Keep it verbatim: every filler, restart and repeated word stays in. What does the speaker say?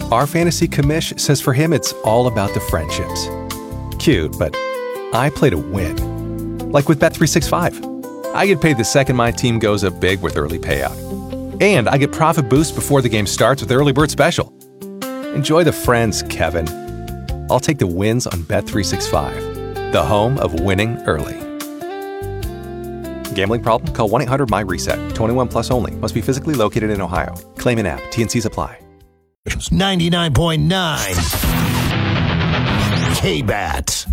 Our fantasy commish says for him it's all about the friendships. Cute, but I play to win. Like with Bet three sixty-five. I get paid the second my team goes up big with early payout. And I get profit boost before the game starts with Early Bird Special. Enjoy the friends, Kevin. I'll take the wins on Bet three sixty-five, the home of winning early. Gambling problem? Call one eight hundred M Y reset. twenty-one plus only. Must be physically located in Ohio. Claim in app. T N Cs apply. ninety-nine point nine K-B A T.